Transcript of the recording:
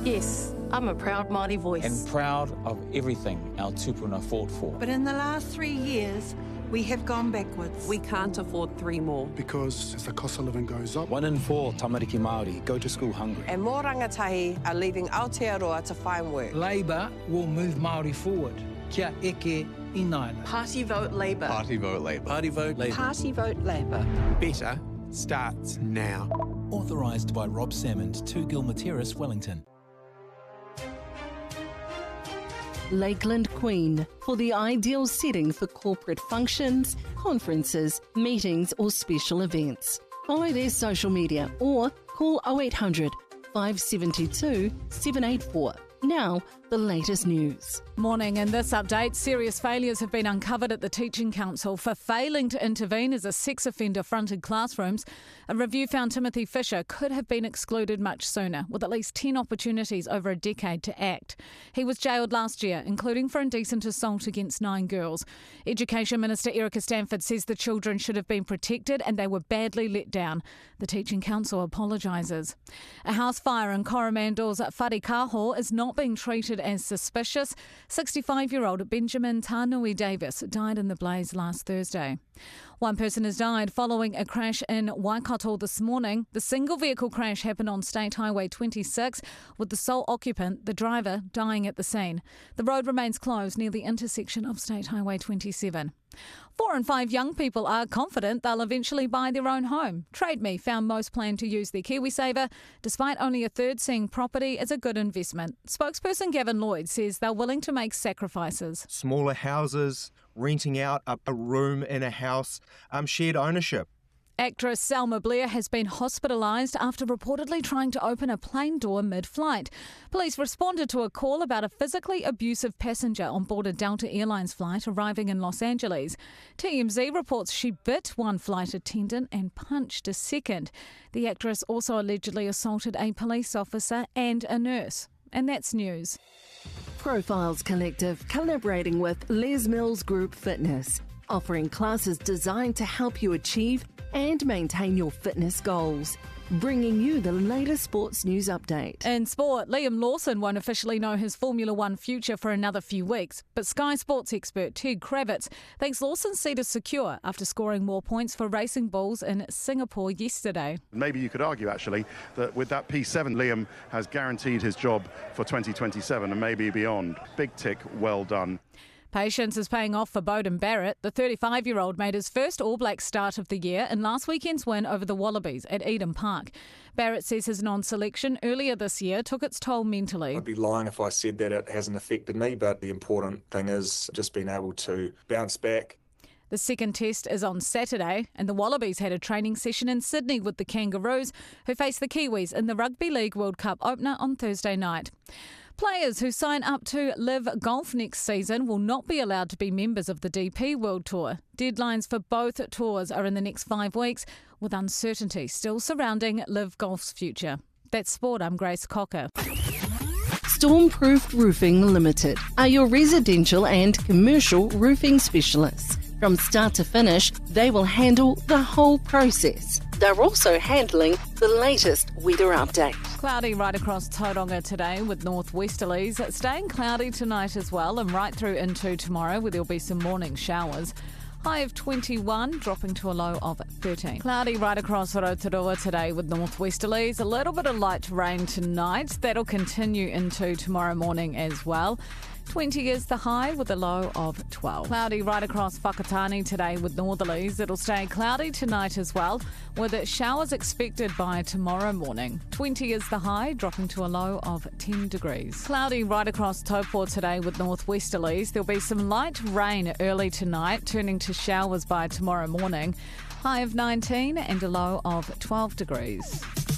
Yes, I'm a proud Māori voice. And proud of everything our tupuna fought for. But in the last 3 years, we have gone backwards. We can't afford 3 more. Because as the cost of living goes up, 1 in 4 tamariki Māori go to school hungry. And more rangatahi are leaving Aotearoa to find work. Labour will move Māori forward. Kia eke inaina. Party vote Labour. Party vote Labour. Party vote Labour. Party vote Labour. Better starts now. Authorised by Rob Salmond, 2 Gilmer Terrace, Wellington. Lakeland Queen, for the ideal setting for corporate functions, conferences, meetings or special events. Follow their social media or call 0800 572 784. Now, the latest news. Morning. In this update, serious failures have been uncovered at the Teaching Council for failing to intervene as a sex offender fronted classrooms. A review found Timothy Fisher could have been excluded much sooner, with at least 10 opportunities over a decade to act. He was jailed last year, including for indecent assault against 9 girls. Education Minister Erica Stanford says the children should have been protected and they were badly let down. The Teaching Council apologises. A house fire in Coromandel's Wharekaho is not being treated as suspicious. 65-year-old Benjamin Tānui Davis died in the blaze last Thursday. 1 person has died following a crash in Waikato this morning. The single vehicle crash happened on State Highway 26, with the sole occupant, the driver, dying at the scene. The road remains closed near the intersection of State Highway 27. 4 in 5 young people are confident they'll eventually buy their own home. Trade Me found most plan to use their KiwiSaver, despite only a third seeing property as a good investment. Spokesperson Gavin Lloyd says they're willing to make sacrifices. Smaller houses, renting out a room in a house, shared ownership. Actress Selma Blair has been hospitalised after reportedly trying to open a plane door mid-flight. Police responded to a call about a physically abusive passenger on board a Delta Airlines flight arriving in Los Angeles. TMZ reports she bit one flight attendant and punched a second. The actress also allegedly assaulted a police officer and a nurse. And that's news. Profiles Collective collaborating with Les Mills Group Fitness, offering classes designed to help you achieve and maintain your fitness goals. Bringing you the latest sports news update. In sport, Liam Lawson won't officially know his Formula One future for another few weeks, but Sky Sports expert Ted Kravitz thinks Lawson's seat is secure after scoring more points for Racing Bulls in Singapore yesterday. Maybe you could argue, actually, that with that P7, Liam has guaranteed his job for 2027 and maybe beyond. Big tick, well done. Patience is paying off for Beauden Barrett. The 35-year-old made his first All Blacks start of the year in last weekend's win over the Wallabies at Eden Park. Barrett says his non-selection earlier this year took its toll mentally. I'd be lying if I said that it hasn't affected me, but the important thing is just being able to bounce back. The second test is on Saturday, and the Wallabies had a training session in Sydney with the Kangaroos, who face the Kiwis in the Rugby League World Cup opener on Thursday night. Players who sign up to Live Golf next season will not be allowed to be members of the DP World Tour. Deadlines for both tours are in the next 5 weeks, with uncertainty still surrounding Live Golf's future. That's sport. I'm Grace Cocker. Stormproofed Roofing Limited are your residential and commercial roofing specialists. From start to finish, they will handle the whole process. They're also handling the latest weather update. Cloudy right across Tauranga today with northwesterlies. Staying cloudy tonight as well and right through into tomorrow where there'll be some morning showers. High of 21, dropping to a low of 13. Cloudy right across Rotorua today with northwesterlies. A little bit of light rain tonight. That'll continue into tomorrow morning as well. 20 is the high with a low of 12. Cloudy right across Whakatane today with northerlies. It'll stay cloudy tonight as well, with showers expected by tomorrow morning. 20 is the high, dropping to a low of 10 degrees. Cloudy right across Taupo today with northwesterlies. There'll be some light rain early tonight, turning to showers by tomorrow morning. High of 19 and a low of 12 degrees.